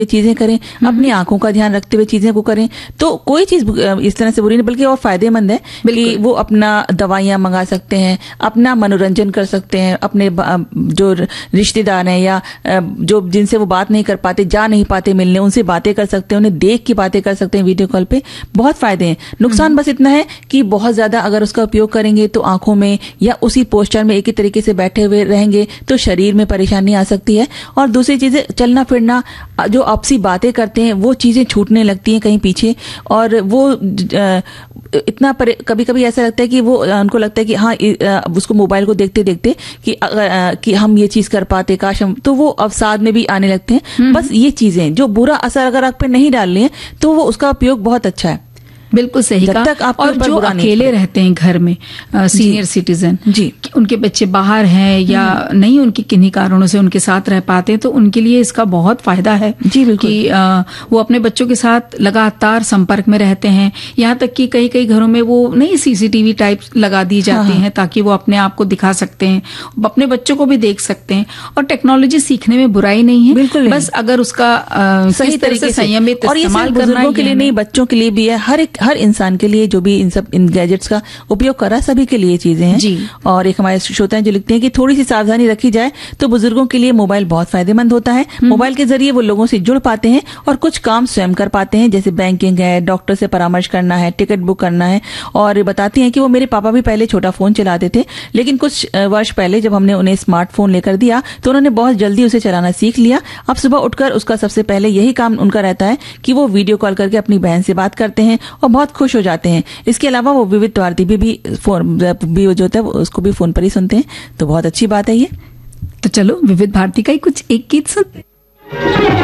चीजें करें, अपनी आंखों का ध्यान रखते हुए चीजें को करें, तो कोई चीज इस तरह से बुरी नहीं, बल्कि और फायदेमंद है कि वो अपना दवाइयां मंगा सकते हैं, अपना मनोरंजन कर सकते हैं, अपने जो रिश्तेदार हैं या जो जिनसे वो बात नहीं कर पाते, जा नहीं पाते मिलने, उनसे बातें कर सकते हैं, उन्हें देख के बातें कर सकते हैं वीडियो कॉल पे। बहुत फायदे हैं। नुकसान बस इतना है कि बहुत ज्यादा अगर उसका उपयोग करेंगे तो आंखों में या उसी पोस्चर में एक ही तरीके से बैठे हुए रहेंगे तो शरीर में परेशानी आ सकती है। और दूसरी चीजें, चलना फिरना, जो आपसी बातें करते हैं वो चीजें छूटने लगती हैं कहीं पीछे, और वो इतना कभी कभी ऐसा लगता है कि वो उनको लगता है कि हाँ उसको मोबाइल को देखते देखते कि हम ये चीज कर पाते, काश हम, तो वो अवसाद में भी आने लगते हैं। बस ये चीजें जो बुरा असर अगर आप पे नहीं डाल रही हैं तो वो उसका उपयोग बहुत अच्छा है। बिल्कुल सही कहा। और जो अकेले रहते हैं घर में, सीनियर सिटीजन जी, उनके बच्चे बाहर हैं या नहीं उनकी किन्हीं कारणों से उनके साथ रह पाते, तो उनके लिए इसका बहुत फायदा है जी, कि वो अपने बच्चों के साथ लगातार संपर्क में रहते हैं। यहाँ तक कि कई कई घरों में वो नहीं सीसीटीवी टाइप लगा दी जाती हैं ताकि वो अपने आप को दिखा सकते हैं, अपने बच्चों को भी देख सकते हैं। और टेक्नोलॉजी सीखने में बुराई नहीं है, बिल्कुल बस अगर उसका सही तरीके से संयमित इस्तेमाल करना, बुजुर्गों के लिए नहीं, बच्चों के लिए भी है, हर इंसान के लिए जो भी इन गैजेट्स का उपयोग कर रहा है, सभी के लिए चीजें हैं जी। और एक हमारे श्रोता हैं जो लिखते हैं कि थोड़ी सी सावधानी रखी जाए तो बुजुर्गों के लिए मोबाइल बहुत फायदेमंद होता है। मोबाइल के जरिए वो लोगों से जुड़ पाते हैं और कुछ काम स्वयं कर पाते हैं, जैसे बैंकिंग है, डॉक्टर से परामर्श करना है, टिकट बुक करना है। और बताती हैं कि वो मेरे पापा भी पहले छोटा फोन चलाते थे, लेकिन कुछ वर्ष पहले जब हमने उन्हें स्मार्टफोन लेकर दिया तो उन्होंने बहुत जल्दी उसे चलाना सीख लिया। अब सुबह उठकर उसका सबसे पहले यही काम उनका रहता है कि वो वीडियो कॉल करके अपनी बहन से बात करते हैं और बहुत खुश हो जाते हैं। इसके अलावा वो विविध भारती भी फोन भी जो होता है उसको भी फोन पर ही सुनते हैं, तो बहुत अच्छी बात है ये। तो चलो विविध भारती का ही कुछ एक गीत सुनते हैं।